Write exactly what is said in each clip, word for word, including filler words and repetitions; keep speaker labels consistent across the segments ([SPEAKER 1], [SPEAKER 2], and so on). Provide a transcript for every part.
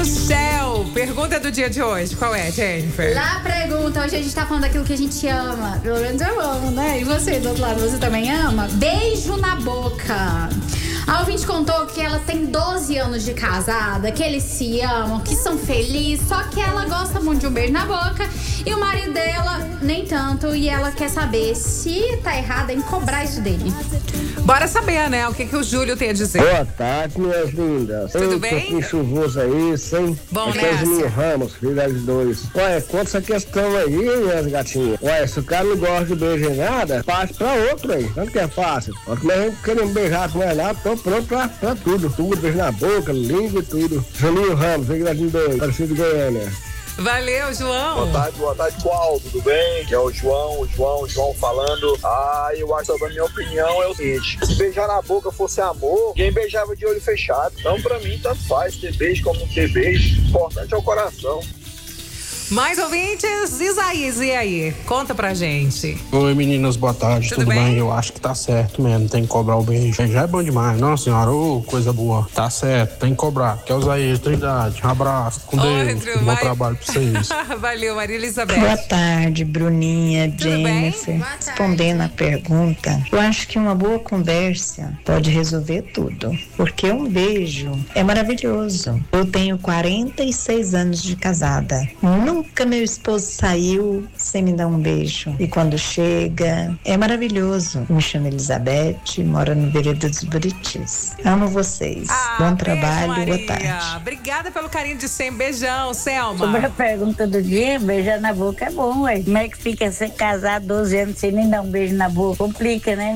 [SPEAKER 1] do céu. Pergunta do dia de hoje, qual é, Jennifer?
[SPEAKER 2] Lá pergunta, hoje a gente tá falando daquilo que a gente ama. Pelo menos eu amo, né? E você, do outro lado, você também ama? Beijo na boca. A ouvinte contou que ela tem doze anos de casada, que eles se amam, que são felizes, só que ela gosta muito de um beijo na boca e o marido dela nem tanto, e ela quer saber se tá errada em cobrar isso dele.
[SPEAKER 1] Bora saber, né? O que, que o Júlio tem a dizer.
[SPEAKER 3] Boa tarde, minhas lindas.
[SPEAKER 1] Tudo bem?
[SPEAKER 3] Um pouquinho chuvoso aí, sem.
[SPEAKER 1] Bom,
[SPEAKER 3] Aqui
[SPEAKER 1] né?
[SPEAKER 3] é Juninho Ramos, filha de dois. Ué, conta essa questão aí, minhas gatinhas. Ué, se o cara não gosta de beijo em nada, passe pra outro aí. Tanto que é fácil. Nós também queremos beijar com ela, tô pronto pra, pra tudo. Tudo, beijo na boca, língua e tudo. Juninho Ramos, filha de dois, parecido de Goiânia.
[SPEAKER 1] Valeu, João.
[SPEAKER 4] Boa tarde, boa tarde, qual? Tudo bem? Que é o João, o João, o João falando. Ah, eu acho que a minha opinião é o seguinte: se beijar na boca fosse amor, ninguém beijava de olho fechado. Então, pra mim, tanto faz ter beijo como não ter beijo. O importante é o coração.
[SPEAKER 1] Mais ouvintes, Isaías, e aí? Conta pra gente.
[SPEAKER 5] Oi, meninas, boa tarde,
[SPEAKER 1] tudo,
[SPEAKER 5] tudo
[SPEAKER 1] bem?
[SPEAKER 5] bem? Eu acho que tá certo mesmo, tem que cobrar o beijo. Já é bom demais, nossa senhora, ô, coisa boa. Tá certo, tem que cobrar. Que é o Isaías, Trindade, um abraço, com Deus,
[SPEAKER 1] Outro,
[SPEAKER 5] bom
[SPEAKER 1] vai...
[SPEAKER 5] trabalho pra vocês.
[SPEAKER 1] Valeu, Maria Elizabeth.
[SPEAKER 6] Boa tarde, Bruninha,
[SPEAKER 1] tudo
[SPEAKER 6] Jennifer.
[SPEAKER 1] Bem?
[SPEAKER 6] Respondendo a pergunta, eu acho que uma boa conversa pode resolver tudo, porque um beijo é maravilhoso. Eu tenho quarenta e seis anos de casada. Nunca meu esposo saiu sem me dar um beijo. E quando chega, é maravilhoso. Me chamo Elizabeth, moro no Veredo dos Buritis. Amo vocês.
[SPEAKER 1] Ah,
[SPEAKER 6] bom
[SPEAKER 1] beijo,
[SPEAKER 6] trabalho,
[SPEAKER 1] Maria.
[SPEAKER 6] boa tarde.
[SPEAKER 1] Obrigada pelo carinho de sempre. Beijão, Selma.
[SPEAKER 7] Sobre a pergunta do dia, beijar na boca é bom, ué. Como é que fica sem casar doze anos sem nem dar um beijo na boca? Complica, né?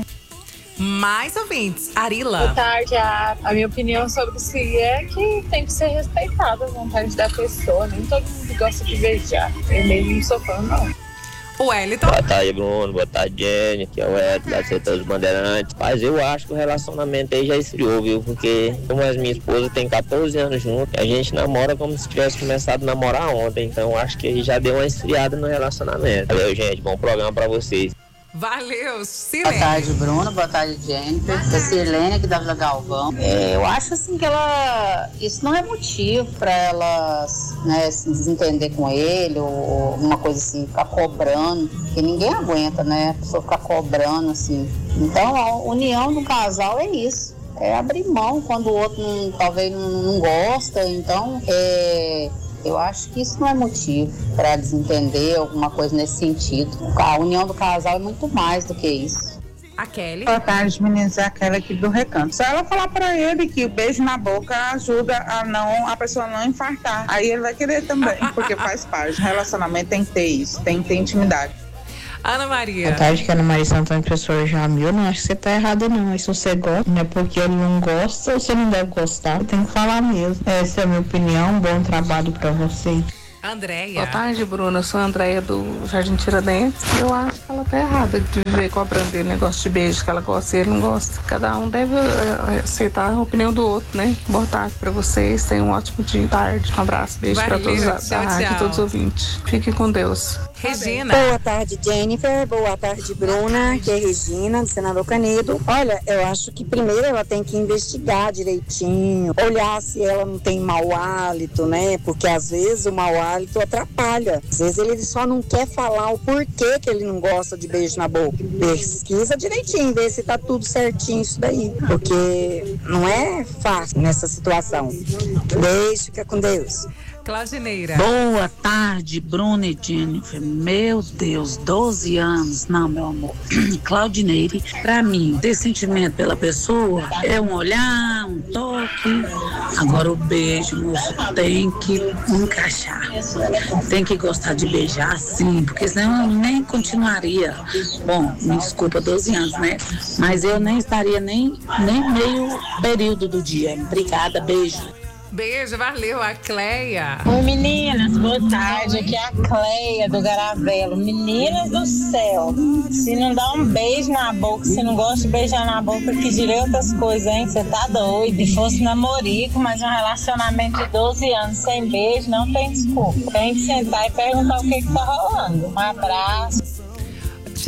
[SPEAKER 1] Mais ouvintes, Arila.
[SPEAKER 8] Boa tarde, a, a minha opinião sobre isso é que tem que ser respeitada a vontade da pessoa. Nem todo mundo gosta de beijar. Eu mesmo não sou fã, não.
[SPEAKER 1] O Wellington.
[SPEAKER 9] Boa tarde, Bruno. Boa tarde, Jenny. Aqui é o Wellington, da Setor dos Bandeirantes. Mas eu acho que o relacionamento aí já esfriou, viu? Porque como a minha esposa tem catorze anos junto, a gente namora como se tivesse começado a namorar ontem. Então eu acho que aí já deu uma esfriada no relacionamento. Valeu, gente. Bom programa pra vocês.
[SPEAKER 1] Valeu, Silene.
[SPEAKER 10] Boa tarde, Bruno. Boa tarde, Jennifer. Eu sou Helene, aqui da Vila Galvão. É, eu acho assim que ela... Isso não é motivo para ela, né, se desentender com ele ou, ou uma coisa assim, ficar cobrando. Porque ninguém aguenta, né? A pessoa ficar cobrando, assim. Então, a união do casal é isso. É abrir mão quando o outro não, talvez não, não gosta. Então, é... eu acho que isso não é motivo para desentender alguma coisa nesse sentido. A união do casal é muito mais do que isso.
[SPEAKER 1] A Kelly.
[SPEAKER 11] Boa tarde, meninas. É a Kelly aqui do Recanto. Se ela falar para ele que o beijo na boca ajuda a não a pessoa não infartar, aí ele vai querer também, porque faz parte. Relacionamento tem que ter isso, tem que ter intimidade.
[SPEAKER 1] Ana Maria.
[SPEAKER 6] Boa tarde, que é Ana Maria Santana, professora Jamil. Não acho que você tá errada, não. Aí se você gosta, não é porque ele não gosta, você não deve gostar. Tem que falar mesmo. Essa é a minha opinião. Bom trabalho pra você.
[SPEAKER 1] Andréia.
[SPEAKER 8] Boa tarde, Bruna. Eu sou a Andréia do Jardim Tiradentes. Eu acho que ela tá errada de viver cobrando ele negócio de beijo, que ela gosta e ele não gosta. Cada um deve uh, aceitar a opinião do outro, né? Boa tarde pra vocês. Tenham um ótimo dia e tarde. Um abraço, beijo
[SPEAKER 1] Valeu,
[SPEAKER 8] pra todos da,
[SPEAKER 1] tchau,
[SPEAKER 8] da rádio e
[SPEAKER 1] tchau.
[SPEAKER 8] todos os ouvintes. Fiquem com Deus.
[SPEAKER 1] Regina.
[SPEAKER 12] Boa tarde, Jennifer. Boa tarde, Bruna. Aqui é Regina, do Senador Canedo. Olha, eu acho que primeiro ela tem que investigar direitinho, olhar se ela não tem mau hálito, né? Porque às vezes o mau hálito atrapalha. Às vezes ele só não quer falar o porquê que ele não gosta de beijo na boca. Pesquisa direitinho, vê se tá tudo certinho isso daí. Porque não é fácil nessa situação. Beijo, fica com Deus.
[SPEAKER 1] Claudineira.
[SPEAKER 13] Boa tarde, Bruna e Jennifer. Meu Deus, doze anos. Não, meu amor. Claudineire, pra mim, ter sentimento pela pessoa é um olhar, um toque. Agora o beijo, moço, tem que encaixar. Tem que gostar de beijar, sim, porque senão eu nem continuaria. Bom, me desculpa, doze anos, né? Mas eu nem estaria nem, nem meio período do dia. Obrigada, beijo.
[SPEAKER 1] Beijo, valeu, a Cleia.
[SPEAKER 14] Oi, meninas, boa tarde. Aqui é a Cleia do Garavelo. Meninas do céu, se não dá um beijo na boca, se não gosta de beijar na boca, que direi outras coisas, hein? Você tá doido. Se fosse namorico, mas um relacionamento de doze anos sem beijo, não tem desculpa. Tem que sentar e perguntar o que que tá rolando. Um abraço.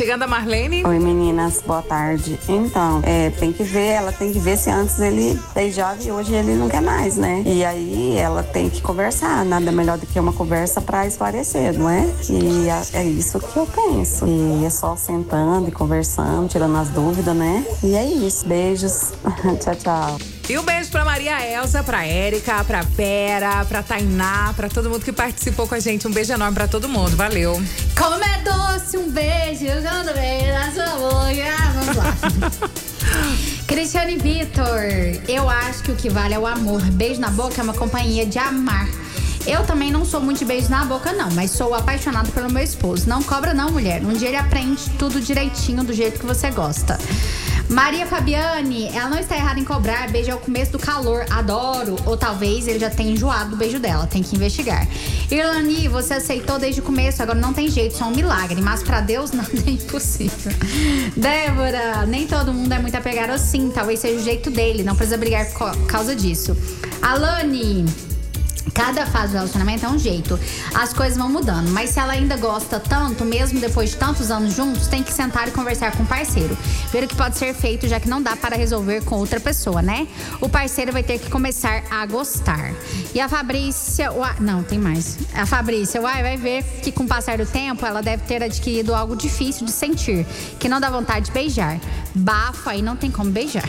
[SPEAKER 1] Chegando a Marlene.
[SPEAKER 15] Oi, meninas, boa tarde. Então, é, tem que ver, ela tem que ver se antes ele beijava e hoje ele não quer mais, né? E aí ela tem que conversar, nada melhor do que uma conversa pra esclarecer, não é? E é isso que eu penso. E é só sentando e conversando, tirando as dúvidas, né? E é isso. Beijos. Tchau, tchau.
[SPEAKER 1] E um beijo pra Maria Elza, pra Érica, pra Pera, pra Tainá, pra todo mundo que participou com a gente. Um beijo enorme pra todo mundo. Valeu.
[SPEAKER 2] Como é doce um beijo quando vem na sua boca. Vamos lá. Cristiane Vitor, eu acho que o que vale é o amor. Beijo na boca é uma companhia de amar. Eu também não sou muito de beijo na boca, não, mas sou apaixonada pelo meu esposo. Não cobra não, mulher. Um dia ele aprende tudo direitinho, do jeito que você gosta. Maria Fabiane, ela não está errada em cobrar. Beijo é o começo do calor, adoro. Ou talvez ele já tenha enjoado do beijo dela, tem que investigar. Irlani, você aceitou desde o começo, agora não tem jeito, só um milagre. Mas pra Deus nada é impossível. Débora, nem todo mundo é muito apegado assim, talvez seja o jeito dele, não precisa brigar por causa disso. Alane, cada fase do relacionamento é um jeito. As coisas vão mudando. Mas se ela ainda gosta tanto, mesmo depois de tantos anos juntos, tem que sentar e conversar com o parceiro. Ver o que pode ser feito, já que não dá para resolver com outra pessoa, né? O parceiro vai ter que começar a gostar. E a Fabrícia... Uai, não, tem mais. A Fabrícia, uai, vai ver que com o passar do tempo, ela deve ter adquirido algo difícil de sentir, que não dá vontade de beijar. Bafo, aí não tem como beijar.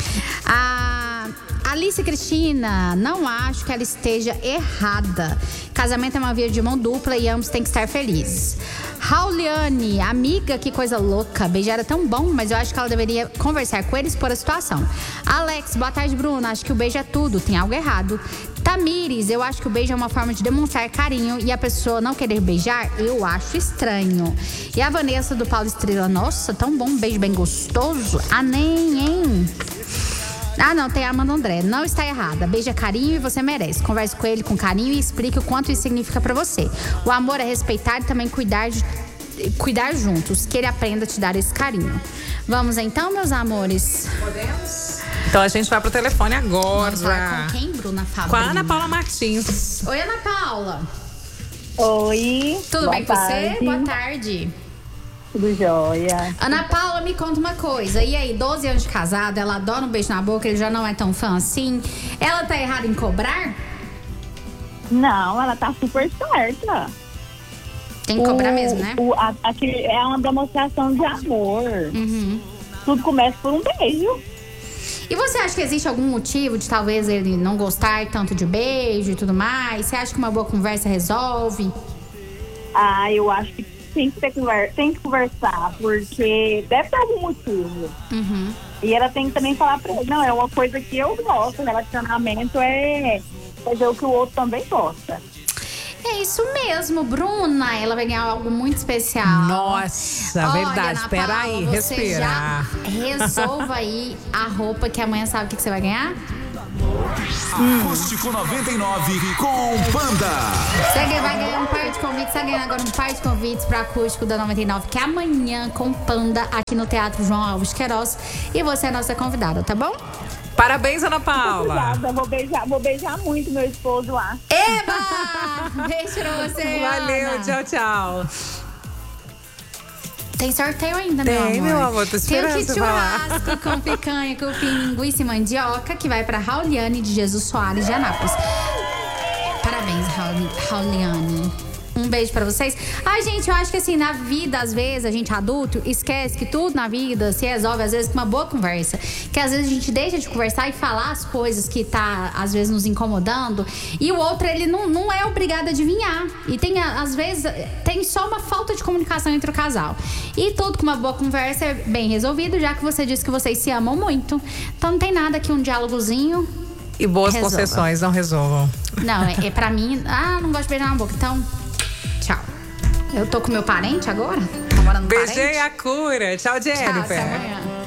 [SPEAKER 2] A... Alice Cristina, não acho que ela esteja errada. Casamento é uma via de mão dupla e ambos têm que estar felizes. Rauliane, amiga, que coisa louca. Beijar é tão bom, mas eu acho que ela deveria conversar com eles por a situação. Alex, boa tarde, Bruna. Acho que o beijo é tudo, tem algo errado. Tamires, eu acho que o beijo é uma forma de demonstrar carinho e a pessoa não querer beijar, eu acho estranho. E a Vanessa do Paulo Estrela, nossa, tão bom, um beijo bem gostoso. Ah, nem, hein? Ah, não, tem a Amanda André. Não está errada. Beija carinho e você merece. Converse com ele com carinho e explique o quanto isso significa pra você. O amor é respeitar e também cuidar, de, cuidar juntos. Que ele aprenda a te dar esse carinho. Vamos então, meus amores?
[SPEAKER 1] Podemos? Então a gente vai pro telefone agora.
[SPEAKER 2] Vamos falar com quem, Bruna Fabrini?
[SPEAKER 1] Com a Ana Paula Martins.
[SPEAKER 2] Oi, Ana Paula.
[SPEAKER 16] Oi.
[SPEAKER 2] Tudo
[SPEAKER 16] boa
[SPEAKER 2] bem com
[SPEAKER 16] tarde.
[SPEAKER 2] você? Boa tarde.
[SPEAKER 16] Tudo jóia.
[SPEAKER 2] Ana Paula, me conta uma coisa. E aí, doze anos de casada, ela adora um beijo na boca, ele já não é tão fã assim. Ela tá errada em cobrar?
[SPEAKER 16] Não, ela tá super certa.
[SPEAKER 2] Tem que cobrar
[SPEAKER 16] o,
[SPEAKER 2] mesmo, né?
[SPEAKER 16] O, a, aquele, é uma demonstração de amor.
[SPEAKER 2] Uhum.
[SPEAKER 16] Tudo começa por um beijo.
[SPEAKER 2] E você acha que existe algum motivo de talvez ele não gostar tanto de beijo e tudo mais? Você acha que uma boa conversa resolve?
[SPEAKER 16] Ah, eu acho que tem que, ter conversa, tem que conversar, porque deve ter algum motivo.
[SPEAKER 2] Uhum.
[SPEAKER 16] E ela tem que também falar pra ele, não, é uma coisa que eu gosto, relacionamento é fazer o que o outro também gosta.
[SPEAKER 2] É isso mesmo, Bruna, ela vai ganhar algo muito especial.
[SPEAKER 1] Nossa,
[SPEAKER 2] Olha,
[SPEAKER 1] verdade, espera aí, respira.
[SPEAKER 2] Resolva aí a roupa que amanhã sabe o que, que você vai ganhar?
[SPEAKER 17] Acústico noventa e nove com Panda.
[SPEAKER 2] Você vai ganhar um par de convites, você vai ganhar agora um par de convites para Acústico da noventa e nove, que é amanhã com Panda aqui no Teatro João Alves Queiroz. E você é a nossa convidada, tá bom?
[SPEAKER 1] Parabéns, Ana Paula.
[SPEAKER 16] Obrigada, vou beijar, vou beijar muito meu esposo lá.
[SPEAKER 2] Eba! Beijo pra você,
[SPEAKER 1] valeu,
[SPEAKER 2] Ana.
[SPEAKER 1] tchau, tchau.
[SPEAKER 2] Tem sorteio ainda,
[SPEAKER 1] Tem,
[SPEAKER 2] meu amor.
[SPEAKER 1] meu amor, tô esperando
[SPEAKER 2] Tem o kit
[SPEAKER 1] você falar.
[SPEAKER 2] churrasco com picanha, cupim, linguiça e mandioca, que vai pra Rauliane de Jesus Soares de Anápolis. Parabéns, Rauliane. Um beijo pra vocês. Ai, gente, eu acho que assim, na vida, às vezes, a gente adulto esquece que tudo na vida se resolve, às vezes, com uma boa conversa. Que às vezes a gente deixa de conversar e falar as coisas que tá, às vezes, nos incomodando. E o outro, ele não, não é obrigado a adivinhar. E tem, às vezes, tem só uma falta de comunicação entre o casal. E tudo com uma boa conversa é bem resolvido, já que você disse que vocês se amam muito. Então não tem nada que um diálogozinho...
[SPEAKER 1] E boas
[SPEAKER 2] resolva.
[SPEAKER 1] concessões não resolvam.
[SPEAKER 2] Não, é, é pra mim... Ah, não gosto de beijar na boca, então... Tchau. Eu tô com meu parente agora? Tá morando no
[SPEAKER 1] Beijei
[SPEAKER 2] parente?
[SPEAKER 1] a cura. Tchau, Jennifer.
[SPEAKER 2] Tchau, até amanhã.